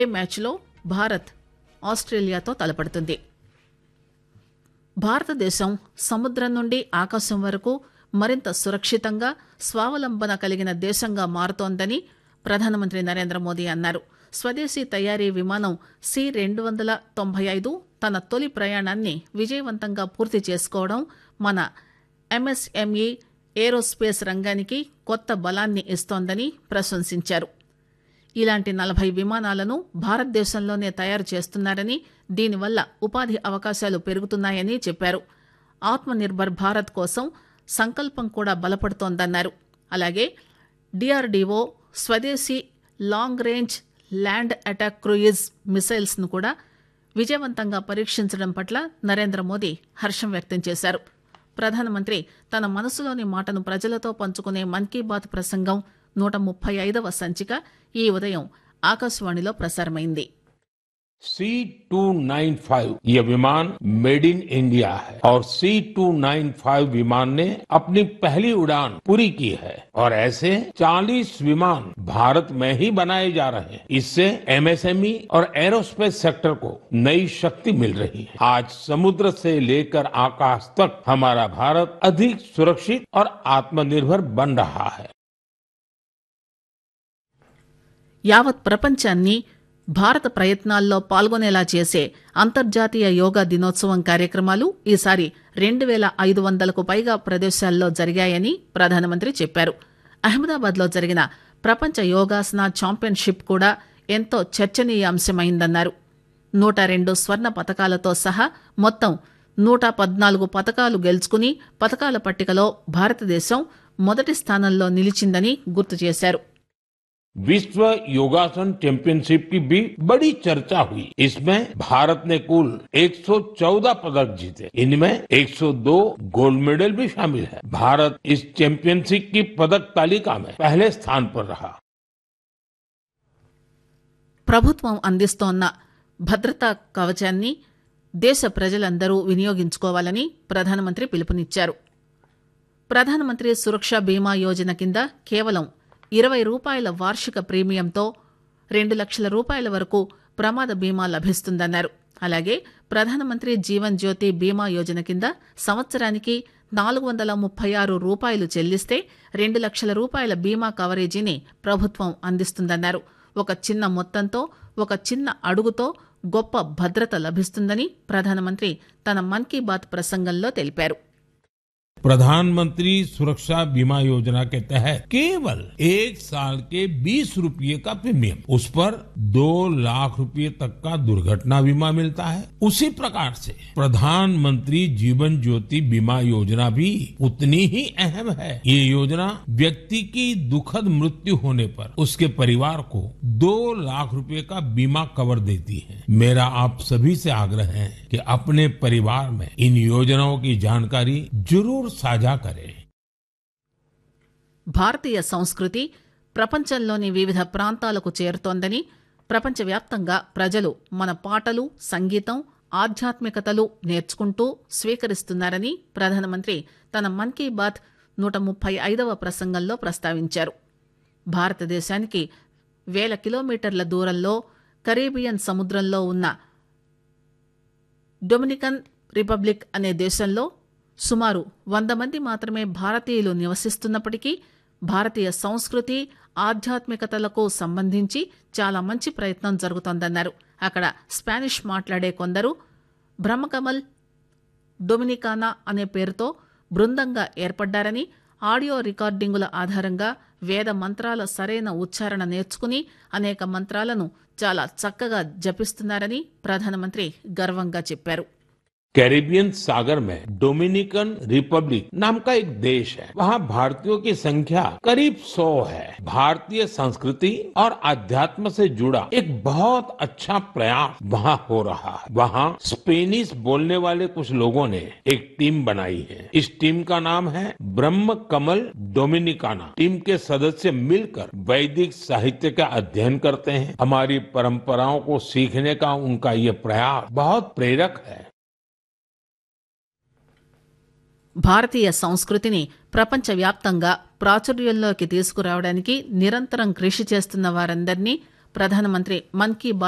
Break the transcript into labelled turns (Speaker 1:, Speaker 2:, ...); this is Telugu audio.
Speaker 1: మ్యాచ్లో భారత్ ఆస్ట్రేలియాతో తలపడుతుంది. భారతదేశం సముద్రం నుండి ఆకాశం వరకు మరింత సురక్షితంగా స్వావలంబన కలిగిన దేశంగా మారుతోందని ప్రధానమంత్రి నరేంద్ర మోదీ అన్నారు. స్వదేశీ తయారీ విమానం C-295 తన తొలి ప్రయాణాన్ని విజయవంతంగా పూర్తి చేసుకోవడం మన ఎంఎస్ఎంఈ ఏరోస్పేస్ రంగానికి కొత్త బలాన్ని ఇస్తోందని ప్రశంసించారు. ఇలాంటి 40 విమానాలను భారతదేశంలోనే తయారు చేస్తున్నారని, దీనివల్ల ఉపాధి అవకాశాలు పెరుగుతున్నాయని చెప్పారు. ఆత్మనిర్భర్ భారత్ కోసం సంకల్పం కూడా బలపడుతోందన్నారు. అలాగే డిఆర్డీఓ స్వదేశీ long range land attack cruise missiles ను కూడా విజయవంతంగా పరీక్షించడం పట్ల నరేంద్ర మోదీ హర్షం వ్యక్తం చేశారు. ప్రధానమంత్రి తన మనసులోని మాటను ప్రజలతో పంచుకునే మన్ కీ బాత్ ప్రసంగం 135వ సంచిక ఈ ఉదయం ఆకాశవాణిలో ప్రసారమైంది.
Speaker 2: C-295 ये विमान मेड इन इंडिया है और C-295 विमान ने अपनी पहली उड़ान पूरी की है और ऐसे 40 विमान भारत में ही बनाए जा रहे हैं. इससे एमएसएमई और एरोस्पेस सेक्टर को नई शक्ति मिल रही है. आज समुद्र से लेकर आकाश तक हमारा भारत अधिक सुरक्षित और आत्मनिर्भर बन रहा है.
Speaker 1: యావత్ ప్రపంచాన్ని భారత ప్రయత్నాల్లో పాల్గొనేలా చేసే అంతర్జాతీయ యోగా దినోత్సవం కార్యక్రమాలు ఈసారి 2500కు పైగా ప్రదేశాల్లో జరిగాయని ప్రధానమంత్రి చెప్పారు. అహ్మదాబాద్లో జరిగిన ప్రపంచ యోగాసన ఛాంపియన్షిప్ కూడా ఎంతో చర్చనీయాంశమైందన్నారు. 102 స్వర్ణ పతకాలతో సహా మొత్తం 114 పతకాలు గెలుచుకుని పతకాల పట్టికలో భారతదేశం మొదటి స్థానంలో నిలిచిందని గుర్తు చేశారు.
Speaker 2: विश्व योगासन चैंपियनशिप की भी बड़ी चर्चा हुई. इसमें भारत ने कुल 114 पदक जीते. इनमें 102 गोल्ड मेडल भी शामिल है. भारत इस चैंपियनशिप की पदक तालिका में पहले स्थान पर रहा.
Speaker 1: ప్రభుత్వం అందిస్తోన్న భద్రతా కవచాన్ని దేశ ప్రజలందరూ వినియోగించుకోవాలని ప్రధానమంత్రి పిలుపునిచ్చారు. ప్రధానమంత్రి సురక్ష బీమా యోజన కింద కేవలం ₹20 వార్షిక ప్రీమియంతో 2 లక్షల రూపాయల వరకు ప్రమాద బీమా లభిస్తుందన్నారు. అలాగే ప్రధానమంత్రి జీవన్ జ్యోతి బీమా యోజన కింద సంవత్సరానికి ₹436 చెల్లిస్తే 2 లక్షల రూపాయల బీమా కవరేజీని ప్రభుత్వం అందిస్తుందన్నారు. ఒక చిన్న మొత్తంతో ఒక చిన్న అడుగుతో గొప్ప భద్రత లభిస్తుందని ప్రధానమంత్రి తన మన్ కీ బాత్ ప్రసంగంలో తెలిపారు.
Speaker 2: प्रधानमंत्री सुरक्षा बीमा योजना के तहत केवल 1 साल के 20 रुपये का प्रीमियम, उस पर 2 लाख रुपए तक का दुर्घटना बीमा मिलता है. उसी प्रकार से प्रधानमंत्री जीवन ज्योति बीमा योजना भी उतनी ही अहम है. ये योजना व्यक्ति की दुखद मृत्यु होने पर उसके परिवार को 2 लाख रुपए का बीमा कवर देती है. मेरा आप सभी से आग्रह है कि अपने परिवार में इन योजनाओं की जानकारी जरूर साझा करें.
Speaker 1: భారతీయ సంస్కృతి ప్రపంచంలోని వివిధ ప్రాంతాలకు చేరుతోందని, ప్రపంచవ్యాప్తంగా ప్రజలు మన పాటలు, సంగీతం, ఆధ్యాత్మికతలు నేర్చుకుంటూ స్వీకరిస్తున్నారని ప్రధానమంత్రి తన మన్ కీ బాత్ 135వ ప్రసంగంలో ప్రస్తావించారు. భారతదేశానికి వేల కిలోమీటర్ల దూరంలో కరేబియన్ సముద్రంలో ఉన్న డొమినికన్ రిపబ్లిక్ అనే దేశంలో సుమారు 100 మంది మాత్రమే భారతీయులు నివసిస్తున్నప్పటికీ భారతీయ సంస్కృతి, ఆధ్యాత్మికతలకు సంబంధించి చాలా మంచి ప్రయత్నం జరుగుతోందన్నారు. అక్కడ స్పానిష్ మాట్లాడే కొందరు బ్రహ్మకమల్ డొమినికానా అనే పేరుతో బృందంగా ఏర్పడ్డారని, ఆడియో రికార్డింగుల ఆధారంగా వేద మంత్రాల సరైన ఉచ్చారణ నేర్చుకుని అనేక మంత్రాలను చాలా చక్కగా జపిస్తున్నారని ప్రధానమంత్రి గర్వంగా చెప్పారు.
Speaker 2: कैरिबियन सागर में डोमिनिकन रिपब्लिक नाम का एक देश है. वहाँ भारतीयों की संख्या करीब 100 है. भारतीय संस्कृति और अध्यात्म से जुड़ा एक बहुत अच्छा प्रयास वहाँ हो रहा है. वहाँ स्पेनिश बोलने वाले कुछ लोगों ने एक टीम बनाई है. इस टीम का नाम है ब्रह्म कमल डोमिनिकाना. टीम के सदस्य मिलकर वैदिक साहित्य का अध्ययन करते हैं. हमारी परंपराओं को सीखने का उनका ये प्रयास बहुत प्रेरक है.
Speaker 1: భారతీయ సంస్కృతిని ప్రపంచవ్యాప్తంగా ప్రాచుర్యంలోకి తీసుకురావడానికి నిరంతరం కృషి చేస్తున్న వారందరినీ ప్రధానమంత్రి మన్ కీ బాత్